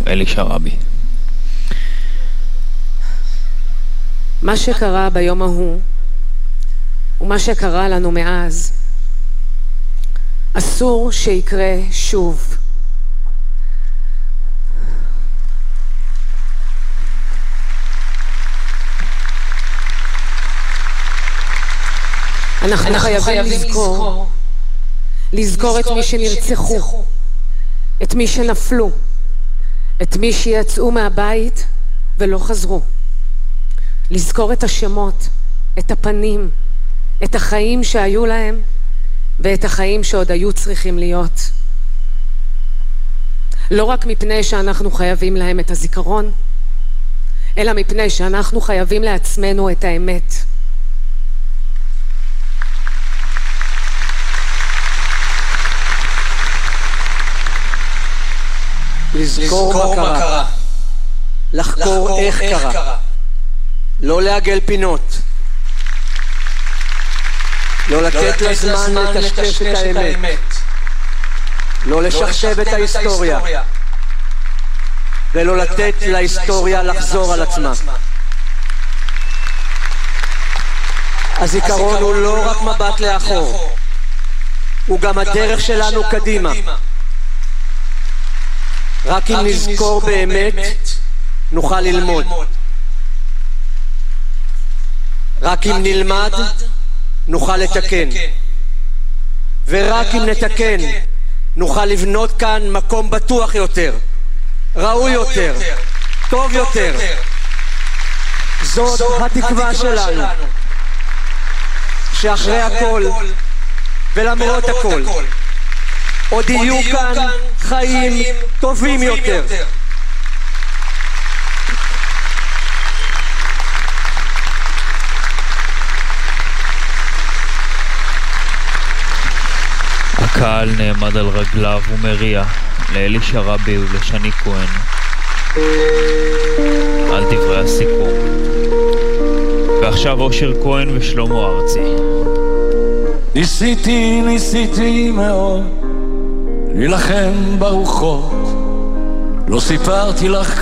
אלישע רבי. מה שקרה ביום ההוא ומה שקרה לנו מאז אסור שיקרה שוב. אנחנו חייבים לזכור את מי שנרצחו, את מי שנפלו, את מי שיצאו מהבית ולא חזרו. לזכור את השמות, את הפנים, את החיים שהיו להם ואת החיים שעוד היו צריכים להיות. לא רק מפני שאנחנו חייבים להם את הזיכרון, אלא מפני שאנחנו חייבים לעצמנו את האמת. לזכור מה קרה, לחקור איך קרה, לא לעגל פינות, לא לתת לזמן לטשטש את האמת, לא לשחשב את ההיסטוריה, ולא לתת להיסטוריה לחזור על עצמה. הזיכרון הוא לא רק מבט לאחור, הוא גם הדרך שלנו קדימה. רק אם נזכור באמת, נוכל ללמוד. רק אם נלמד, נוכל לתקן. ורק אם נתקן, נוכל לבנות כאן מקום בטוח יותר, ראוי יותר, טוב יותר. זאת התקווה שלנו, שאחרי הכל ולמרות הכל, עוד יהיו כאן חיים טובים יותר. הקהל נעמד על רגליו ומריע לאלישע רבי ולשני כהן על דברי הסיכום. ועכשיו אושר כהן ושלמה ארצי. ניסיתי מאוד להילחם ברוחות, לא סיפרתי לך